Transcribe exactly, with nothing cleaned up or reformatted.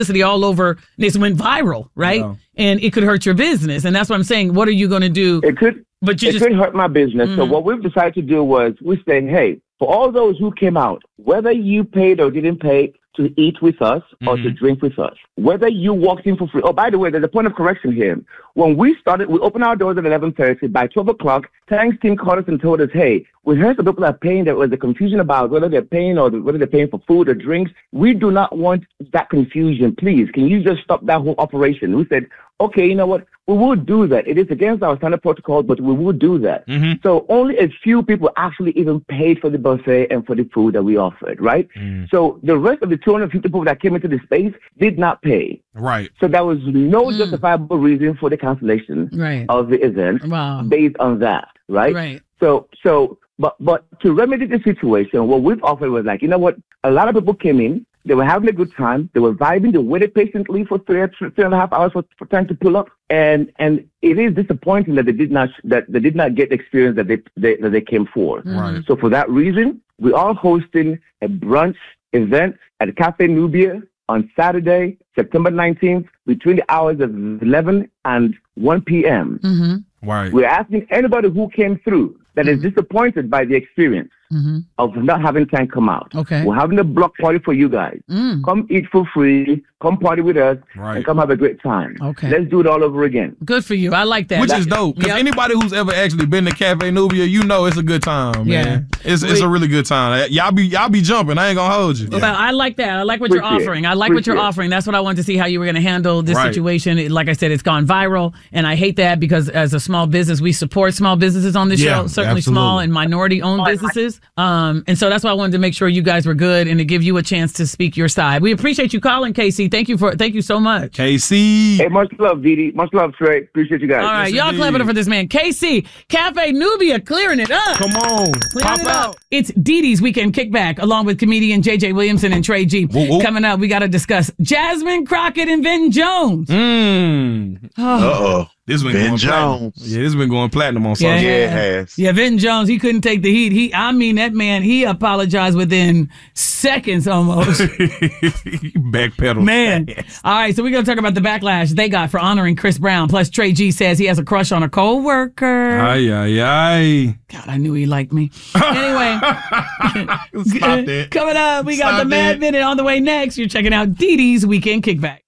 publicity all over. This went viral, right? Yeah. And it could hurt your business. And that's what I'm saying. What are you going to do? It could, but you it just, could hurt my business. Mm-hmm. So what we've decided to do was we said, hey, for all those who came out, whether you paid or didn't pay to eat with us or mm-hmm. to drink with us, whether you walked in for free. Oh, by the way, there's a point of correction here. When we started, we opened our doors at eleven thirty. By twelve o'clock, Thanks team called us and told us, hey, we heard some people are paying. There was a confusion about whether they're paying or whether they're paying for food or drinks. We do not want that confusion. Please, can you just stop that whole operation? We said, okay, you know what? We will do that. It is against our standard protocol, but we will do that. Mm-hmm. So only a few people actually even paid for the buffet and for the food that we offered, right? Mm. So the rest of the two hundred fifty people that came into the space did not pay. Right. So there was no mm. justifiable reason for the cancellation right. of the event wow. based on that, right? Right. So, so, but, but to remedy the situation, what we've offered was like, you know what? A lot of people came in. They were having a good time. They were vibing. They waited patiently for three, three and a half hours for, for time to pull up. And and it is disappointing that they did not that they did not get the experience that they, they that they came for. Right. So for that reason, we are hosting a brunch event at Cafe Nubia on Saturday, September nineteenth, between the hours of eleven and one p.m. Mm-hmm. Right. We're asking anybody who came through that mm-hmm. is disappointed by the experience mm-hmm. of not having time come out. Okay. We're having a block party for you guys. Mm. Come eat for free, come party with us, right. and come have a great time. Okay. Let's do it all over again. Good for you. I like that. Which that, is dope. Because yep. anybody who's ever actually been to Cafe Nubia, you know it's a good time, yeah. man. It's it's a really good time. Y'all be y'all be jumping. I ain't gonna hold you. Well, yeah. I like that. I like what Appreciate you're offering. I like Appreciate what you're offering. That's what I wanted to see how you were going to handle this right. situation. Like I said, it's gone viral, and I hate that because as a small business, we support small businesses on this yeah, show, certainly absolutely. small and minority-owned businesses. Um, and so that's why I wanted to make sure you guys were good and to give you a chance to speak your side. We appreciate you calling, K C. Thank you for thank you so much. K C. Hey, much love, Didi. Much love, Trey. Appreciate you guys. All right, yes, y'all indeed. clap it up for this man. K C, Cafe Nubia, clearing it up. Come on. Clearing Pop it out. up. It's Didi's Weekend Kickback, along with comedian J J Williamson and Trey G. Whoa, whoa. Coming up, we got to discuss Jasmine Crockett and Vin Jones. Mm. Oh. Uh-oh. This been Vin going Jones. platinum. Yeah, this been going platinum on social. Yeah, Yeah, it has. Yeah, Vin Jones, he couldn't take the heat. He, I mean, that man, he apologized within seconds almost. Backpedal. Man. All right, so we're going to talk about the backlash they got for honoring Chris Brown. Plus, Trey G says he has a crush on a co-worker. Ay, ay, ay. God, I knew he liked me. Anyway. Stop that. Coming up, we got Stop the Mad that. Minute on the way next. You're checking out Didi's Weekend Kickback.